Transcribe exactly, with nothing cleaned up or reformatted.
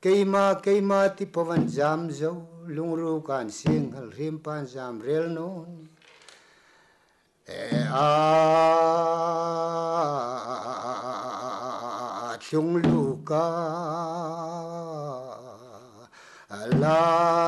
keima keima ti pavan jam zo lungru kan sing hal rim pan jam rel non e a chung lu ka la